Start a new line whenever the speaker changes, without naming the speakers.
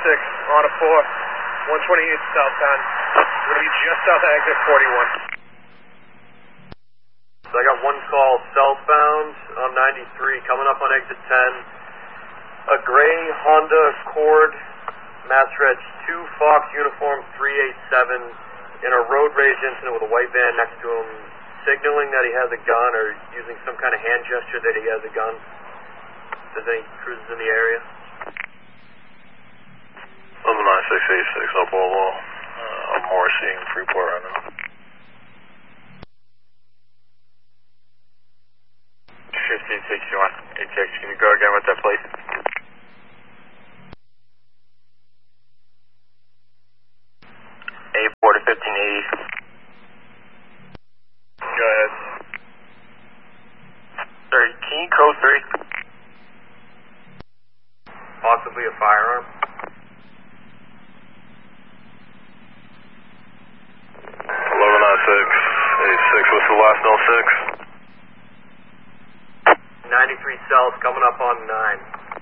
on a 4, 128 southbound. We're going to be just south of exit 41.
So I got one call southbound on 93, coming up on exit 10. A gray Honda Accord, Mass Reg 2 Fox uniform 387 in a road rage incident with a white van next to him, signaling that he has a gun or using some kind of hand gesture that he has a gun. If there's any cruises in the area.
9686 up Oval. I'm more seeing Freeport right now.
1561, ATX, can you go again with that plate? A4 to 1580.
Go ahead.
Sir, can you code 3?
Possibly a firearm.
119686, what's the last 06?
93 cells coming up on 9.